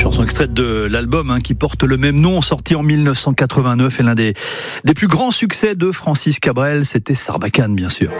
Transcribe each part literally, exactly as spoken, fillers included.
Chanson extraite de l'album hein, qui porte le même nom, sorti en mille neuf cent quatre-vingt-neuf, et l'un des, des plus grands succès de Francis Cabrel, c'était Sarbacane, bien sûr.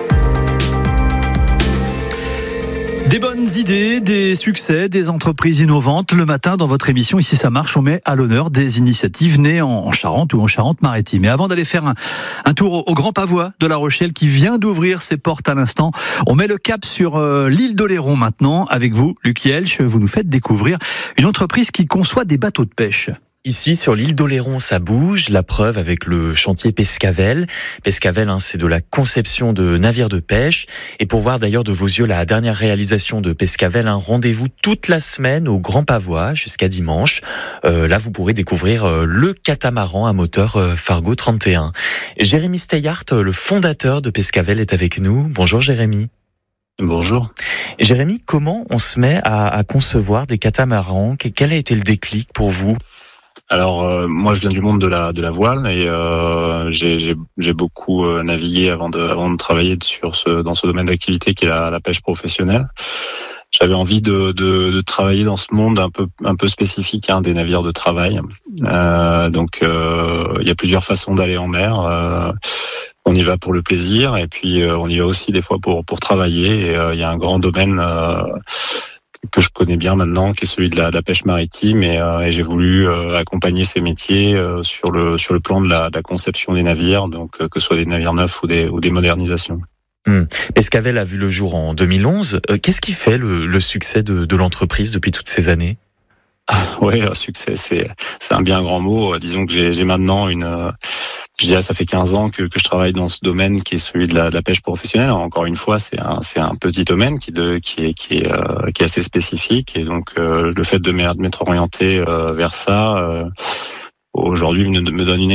Des bonnes idées, des succès, des entreprises innovantes. Le matin, dans votre émission Ici ça marche, on met à l'honneur des initiatives nées en Charente ou en Charente-Maritime. Et avant d'aller faire un, un tour au Grand Pavois de La Rochelle qui vient d'ouvrir ses portes à l'instant, on met le cap sur euh, l'île d'Oléron maintenant. Avec vous, Luc Yelch, vous nous faites découvrir une entreprise qui conçoit des bateaux de pêche. Ici, sur l'île d'Oléron, ça bouge. La preuve avec le chantier Pescavel. Pescavel, hein, c'est de la conception de navires de pêche. Et pour voir d'ailleurs de vos yeux la dernière réalisation de Pescavel, un rendez-vous toute la semaine au Grand Pavois jusqu'à dimanche. Euh, là, vous pourrez découvrir euh, le catamaran à moteur euh, Fargo trente et un. Jérémy Steyart, le fondateur de Pescavel, est avec nous. Bonjour Jérémy. Bonjour. Jérémy, comment on se met à, à concevoir des catamarans ? Quel a été le déclic pour vous ? Alors euh, moi je viens du monde de la de la voile et euh, j'ai, j'ai j'ai beaucoup euh, navigué avant de avant de travailler sur ce dans ce domaine d'activité qui est la, la pêche professionnelle. J'avais envie de, de de travailler dans ce monde un peu un peu spécifique hein, des navires de travail. Euh, donc euh, il y a plusieurs façons d'aller en mer. Euh, on y va pour le plaisir et puis euh, on y va aussi des fois pour pour travailler. Et euh, il y a un grand domaine euh, que je connais bien maintenant, qui est celui de la, de la pêche maritime, et, euh, et j'ai voulu euh, accompagner ces métiers euh, sur le sur le plan de la, de la conception des navires, donc euh, que ce soit des navires neufs ou des ou des modernisations. Hum. Pescavel a vu le jour en deux mille onze. Euh, qu'est-ce qui fait le, le succès de, de l'entreprise depuis toutes ces années ? Oui, un succès, c'est c'est un bien grand mot. Disons que j'ai j'ai maintenant une euh, je dirais ça fait quinze ans que, que je travaille dans ce domaine qui est celui de la, de la pêche professionnelle. Alors, encore une fois, c'est un c'est un petit domaine qui de qui est qui est euh, qui est assez spécifique et donc euh, le fait de m'être orienté euh, vers ça euh, aujourd'hui me, me donne une